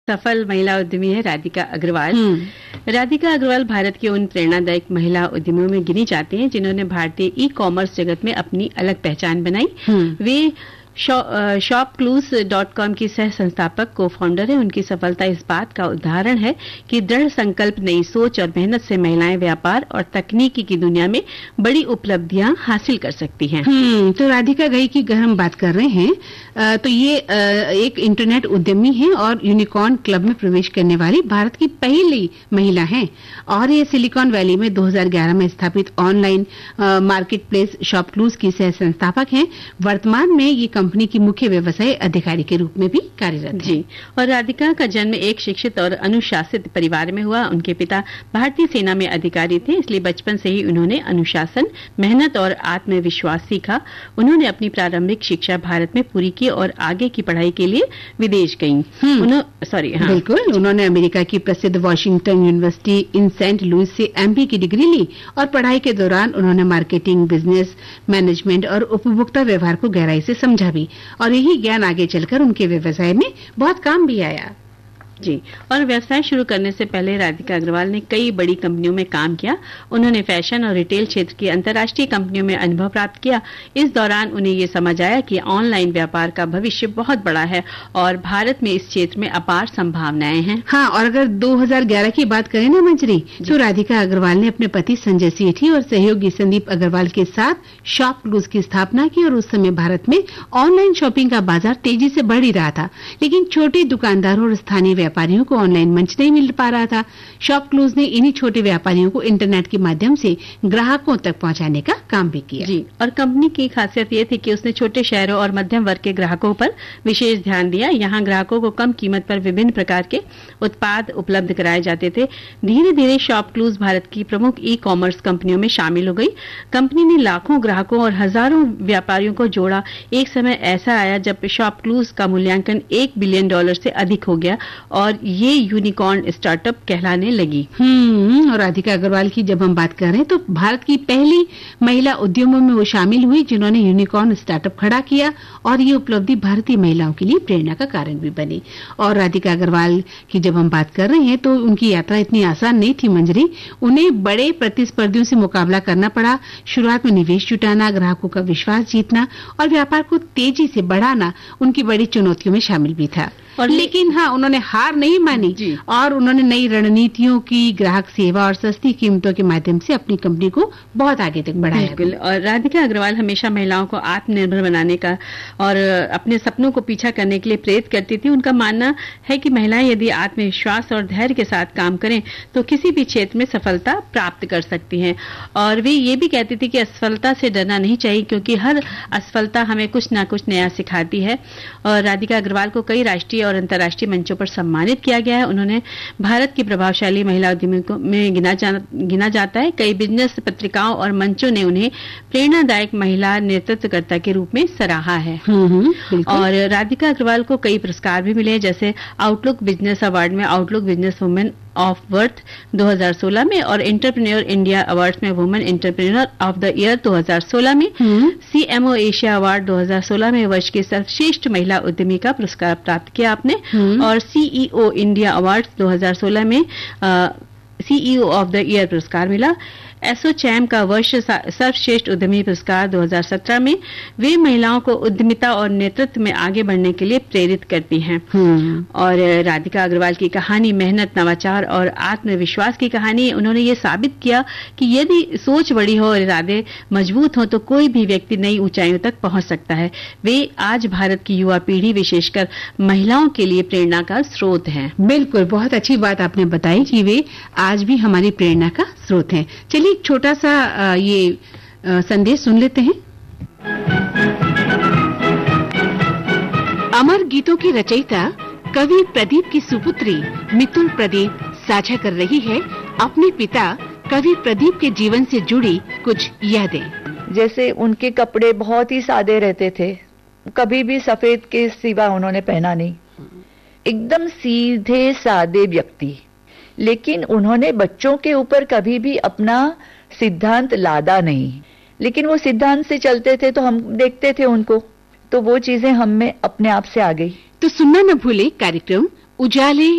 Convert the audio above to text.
सफल महिला उद्यमी है राधिका अग्रवाल। राधिका अग्रवाल भारत की उन प्रेरणादायक महिला उद्यमियों में गिनी जाती हैं जिन्होंने भारतीय ई कॉमर्स जगत में अपनी अलग पहचान बनाई। वे shopclues.com की सह संस्थापक को फाउंडर है। उनकी सफलता इस बात का उदाहरण है कि दृढ़ संकल्प, नई सोच और मेहनत से महिलाएं व्यापार और तकनीकी की दुनिया में बड़ी उपलब्धियां हासिल कर सकती हैं। तो राधिका घई की अगर हम बात कर रहे हैं तो ये एक इंटरनेट उद्यमी है और यूनिकॉर्न क्लब में प्रवेश करने वाली भारत की पहली महिला हैं और ये सिलिकॉन वैली में 2011 में स्थापित ऑनलाइन मार्केट प्लेस शॉपक्लूज की सह संस्थापक हैं। वर्तमान में ये कंपनी की मुख्य व्यवसाय अधिकारी के रूप में भी कार्यरत जी। और राधिका का जन्म एक शिक्षित और अनुशासित परिवार में हुआ। उनके पिता भारतीय सेना में अधिकारी थे, इसलिए बचपन से ही उन्होंने अनुशासन, मेहनत और आत्मविश्वास सीखा। उन्होंने अपनी प्रारंभिक शिक्षा भारत में पूरी की और आगे की पढ़ाई के लिए विदेश गईं। बिल्कुल, उन्होंने अमेरिका की प्रसिद्ध वॉशिंगटन यूनिवर्सिटी इन सेंट लुइस से एमबी की डिग्री ली और पढ़ाई के दौरान उन्होंने मार्केटिंग, बिजनेस मैनेजमेंट और उपभोक्ता व्यवहार को गहराई से समझा भी और यही ज्ञान आगे चलकर उनके व्यवसाय में बहुत काम भी आया। जी। और व्यवसाय शुरू करने से पहले राधिका अग्रवाल ने कई बड़ी कंपनियों में काम किया। उन्होंने फैशन और रिटेल क्षेत्र की अंतर्राष्ट्रीय कंपनियों में अनुभव प्राप्त किया। इस दौरान उन्हें ये समझ आया कि ऑनलाइन व्यापार का भविष्य बहुत बड़ा है और भारत में इस क्षेत्र में अपार संभावनाएं हैं। हाँ, और अगर 2011 की बात करें ना मंजरी, तो राधिका अग्रवाल ने अपने पति संजय सेठी और सहयोगी संदीप अग्रवाल के साथ शॉपक्लूज की स्थापना की और उस समय भारत में ऑनलाइन शॉपिंग का बाजार तेजी से बढ़ ही रहा था, लेकिन छोटे दुकानदारों और स्थानीय व्यापारियों को ऑनलाइन मंच नहीं मिल पा रहा था। शॉपक्लूज ने इन्हीं छोटे व्यापारियों को इंटरनेट के माध्यम से ग्राहकों तक पहुंचाने का काम भी किया। जी। और कंपनी की खासियत ये थी कि उसने छोटे शहरों और मध्यम वर्ग के ग्राहकों पर विशेष ध्यान दिया। यहाँ ग्राहकों को कम कीमत पर विभिन्न प्रकार के उत्पाद उपलब्ध कराए जाते थे। धीरे धीरे शॉपक्लूज भारत की प्रमुख ई कॉमर्स कंपनियों में शामिल हो गई। कंपनी ने लाखों ग्राहकों और हजारों व्यापारियों को जोड़ा। एक समय ऐसा आया जब शॉपक्लूज का मूल्यांकन $1 बिलियन से अधिक हो गया और ये यूनिकॉर्न स्टार्टअप कहलाने लगी। और राधिका अग्रवाल की जब हम बात कर रहे हैं तो भारत की पहली महिला उद्यमों में वो शामिल हुई जिन्होंने यूनिकॉर्न स्टार्टअप खड़ा किया और ये उपलब्धि भारतीय महिलाओं के लिए प्रेरणा का कारण भी बनी। और राधिका अग्रवाल की जब हम बात कर रहे हैं तो उनकी यात्रा इतनी आसान नहीं थी मंजरी। उन्हें बड़े प्रतिस्पर्धियों से मुकाबला करना पड़ा। शुरुआत में निवेश जुटाना, ग्राहकों का विश्वास जीतना और व्यापार को तेजी से बढ़ाना उनकी बड़ी चुनौतियों में शामिल भी था। लेकिन हाँ, उन्होंने हार नहीं मानी और उन्होंने नई रणनीतियों की, ग्राहक सेवा और सस्ती कीमतों के माध्यम से अपनी कंपनी को बहुत आगे तक बढ़ाया। बिल्कुल। और राधिका अग्रवाल हमेशा महिलाओं को आत्मनिर्भर बनाने का और अपने सपनों को पीछा करने के लिए प्रेरित करती थी। उनका मानना है कि महिलाएं यदि आत्मविश्वास और धैर्य के साथ काम करें तो किसी भी क्षेत्र में सफलता प्राप्त कर सकती हैं। और वे ये भी कहती थी कि असफलता से डरना नहीं चाहिए क्योंकि हर असफलता हमें कुछ न कुछ नया सिखाती है। और राधिका अग्रवाल को कई राष्ट्रीय और अंतर्राष्ट्रीय मंचों पर सम्मानित किया गया है। उन्होंने भारत की प्रभावशाली महिला उद्यमियों में गिना जाता है। कई बिजनेस पत्रिकाओं और मंचों ने उन्हें प्रेरणादायक महिला नेतृत्वकर्ता के रूप में सराहा है। और राधिका अग्रवाल को कई पुरस्कार भी मिले, जैसे आउटलुक बिजनेस अवार्ड में outlook business women of worth 2016 में और एंटरप्रेन्योर इंडिया अवार्ड्स में women entrepreneur of the year 2016 में, CMO एशिया अवार्ड 2016 में वर्ष की सर्वश्रेष्ठ महिला उद्यमी का पुरस्कार प्राप्त किया आपने और CEO इंडिया अवार्ड्स 2016 में CEO ऑफ द ईयर पुरस्कार मिला। एसोचैम का वर्ष सर्वश्रेष्ठ उद्यमी पुरस्कार 2017 में वे महिलाओं को उद्यमिता और नेतृत्व में आगे बढ़ने के लिए प्रेरित करती हैं। और राधिका अग्रवाल की कहानी मेहनत, नवाचार और आत्मविश्वास की कहानी। उन्होंने ये साबित किया कि यदि सोच बड़ी हो और इरादे मजबूत हो तो कोई भी व्यक्ति नई ऊंचाइयों तक पहुंच सकता है। वे आज भारत की युवा पीढ़ी, विशेषकर महिलाओं के लिए प्रेरणा का स्रोत हैं। बिल्कुल, बहुत अच्छी बात आपने बताई कि वे आज भी हमारी प्रेरणा का स्रोत हैं। चलिए एक छोटा सा ये संदेश सुन लेते हैं। अमर गीतों की रचयिता कवि प्रदीप की सुपुत्री मितुल प्रदीप साझा कर रही है अपने पिता कवि प्रदीप के जीवन से जुड़ी कुछ यादें। जैसे उनके कपड़े बहुत ही सादे रहते थे, कभी भी सफेद के सिवा उन्होंने पहना नहीं, एकदम सीधे सादे व्यक्ति। लेकिन उन्होंने बच्चों के ऊपर कभी भी अपना सिद्धांत लादा नहीं, लेकिन वो सिद्धांत से चलते थे तो हम देखते थे उनको, तो वो चीजें हम में अपने आप से आ गई। तो सुनना न भूले कार्यक्रम उजाले